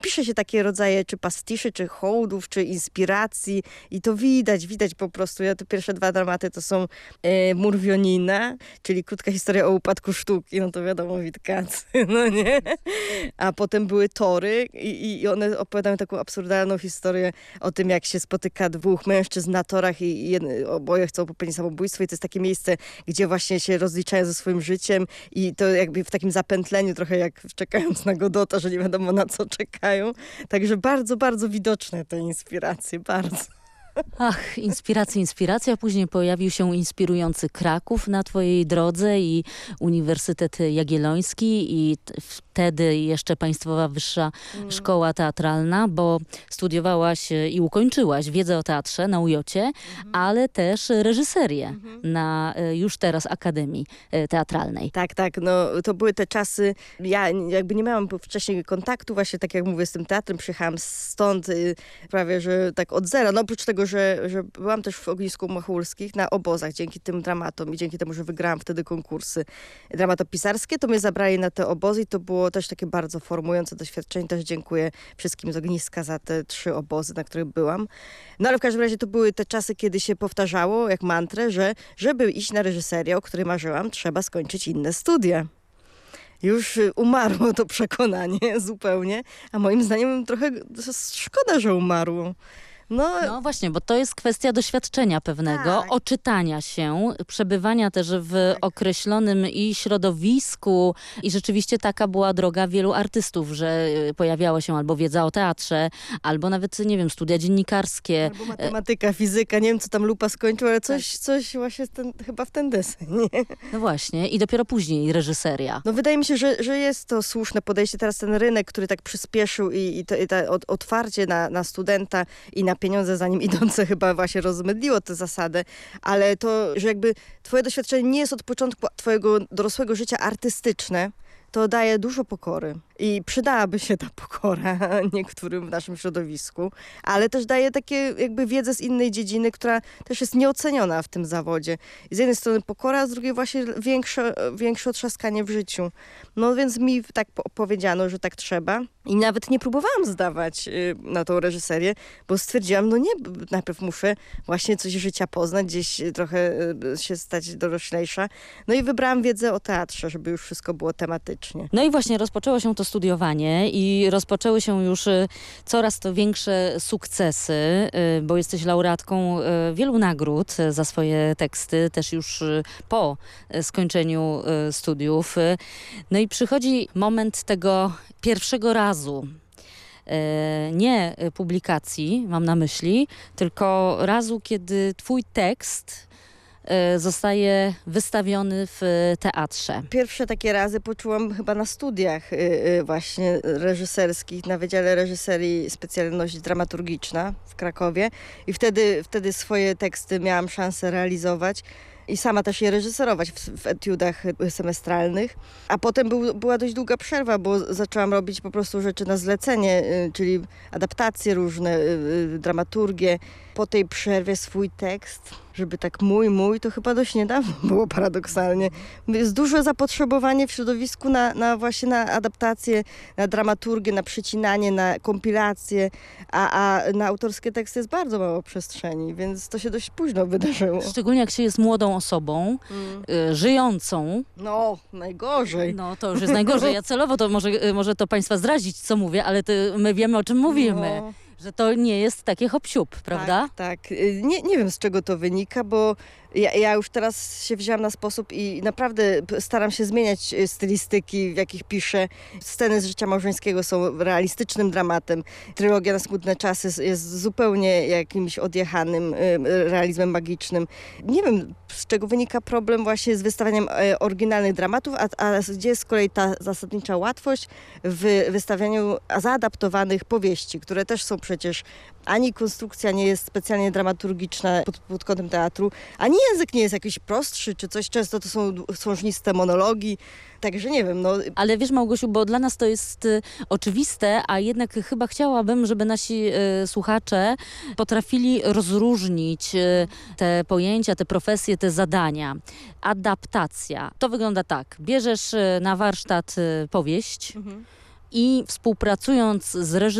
pisze się takie rodzaje czy pastiszy, czy hołdów, czy inspiracji i to widać po prostu. Te pierwsze 2 dramaty to są Mur Wionina, czyli krótka historia o upadku sztuki, no to wiadomo, Witkacy, no nie? A potem były Tory i one opowiadają taką absurdalną historię o tym, jak się spotyka 2 mężczyzn na torach i oboje chcą popełnić samobójstwo i to jest takie miejsce, gdzie właśnie się rozliczają ze swoim życiem i to jakby w takim zapętleniu, trochę jak czekając na Godota, że nie wiadomo na co czekają. Także bardzo, bardzo widoczne te inspiracje, bardzo. Ach, inspiracja. Później pojawił się inspirujący Kraków na twojej drodze i Uniwersytet Jagielloński i wtedy jeszcze Państwowa Wyższa Szkoła Teatralna, bo studiowałaś i ukończyłaś wiedzę o teatrze na UJ-cie, ale też reżyserię na już teraz Akademii Teatralnej. Tak, no to były te czasy, ja jakby nie miałam wcześniej kontaktu właśnie, tak jak mówię, z tym teatrem, przyjechałam stąd prawie, że tak od zera, no oprócz tego, że byłam też w Ognisku Machulskich na obozach dzięki tym dramatom i dzięki temu, że wygrałam wtedy konkursy dramatopisarskie, to mnie zabrali na te obozy i to było też takie bardzo formujące doświadczenie. Też dziękuję wszystkim z Ogniska za te 3 obozy, na których byłam. No ale w każdym razie to były te czasy, kiedy się powtarzało jak mantrę, że żeby iść na reżyserię, o której marzyłam, trzeba skończyć inne studia. Już umarło to przekonanie zupełnie, a moim zdaniem trochę szkoda, że umarło. No właśnie, bo to jest kwestia doświadczenia pewnego, Tak. oczytania się, przebywania też w określonym i środowisku i rzeczywiście taka była droga wielu artystów, że pojawiała się albo wiedza o teatrze, albo nawet, nie wiem, studia dziennikarskie. Albo matematyka, fizyka, nie wiem co tam Lupa skończył, ale coś właśnie chyba w ten deseń, nie? No właśnie, i dopiero później reżyseria. No wydaje mi się, że jest to słuszne podejście. Teraz ten rynek, który tak przyspieszył i to otwarcie na studenta i na pieniądze za nim idące chyba właśnie rozmydliło tę zasadę, ale to, że jakby twoje doświadczenie nie jest od początku twojego dorosłego życia artystyczne, to daje dużo pokory. I przydałaby się ta pokora niektórym w naszym środowisku, ale też daje takie jakby wiedzę z innej dziedziny, która też jest nieoceniona w tym zawodzie. I z jednej strony pokora, a z drugiej właśnie większe otrzaskanie w życiu. No więc mi tak powiedziano, że tak trzeba. I nawet nie próbowałam zdawać na tą reżyserię, bo stwierdziłam, no nie, najpierw muszę właśnie coś życia poznać, gdzieś trochę się stać doroślejsza. No i wybrałam wiedzę o teatrze, żeby już wszystko było tematycznie. No i właśnie rozpoczęło się to studiowanie i rozpoczęły się już coraz to większe sukcesy, bo jesteś laureatką wielu nagród za swoje teksty, też już po skończeniu studiów. No i przychodzi moment tego pierwszego razu. Nie publikacji, mam na myśli, tylko razu, kiedy twój tekst zostaje wystawiony w teatrze. Pierwsze takie razy poczułam chyba na studiach właśnie reżyserskich, na Wydziale Reżyserii specjalność dramaturgiczna w Krakowie i wtedy swoje teksty miałam szansę realizować. I sama też je reżyserować w etiudach semestralnych. A potem była dość długa przerwa, bo zaczęłam robić po prostu rzeczy na zlecenie, czyli adaptacje różne, dramaturgię. Po tej przerwie swój tekst, żeby tak mój, to chyba dość niedawno było paradoksalnie. Jest duże zapotrzebowanie w środowisku właśnie na adaptację, na dramaturgię, na przecinanie, na kompilację, a na autorskie teksty jest bardzo mało przestrzeni, więc to się dość późno wydarzyło. Szczególnie jak się jest młodą osobą, żyjącą. No, najgorzej. No to już jest najgorzej. Ja celowo to może to Państwa zdradzić, co mówię, ale my wiemy, o czym mówimy. No. Że to nie jest takie hop-siup, prawda? Tak. Nie wiem, z czego to wynika, bo ja już teraz się wzięłam na sposób i naprawdę staram się zmieniać stylistyki, w jakich piszę. Sceny z życia małżeńskiego są realistycznym dramatem. Trylogia na smutne czasy jest zupełnie jakimś odjechanym realizmem magicznym. Nie wiem, z czego wynika problem właśnie z wystawianiem oryginalnych dramatów, a gdzie jest z kolei ta zasadnicza łatwość w wystawianiu zaadaptowawanych powieści, które też są przecież ani konstrukcja nie jest specjalnie dramaturgiczna pod kątem teatru, ani język nie jest jakiś prostszy czy coś. Często to są słążniste monologi. Także nie wiem, no. Ale wiesz, Małgosiu, bo dla nas to jest oczywiste, a jednak chyba chciałabym, żeby nasi słuchacze potrafili rozróżnić te pojęcia, te profesje, te zadania. Adaptacja. To wygląda tak. Bierzesz na warsztat powieść, i współpracując z reżyserem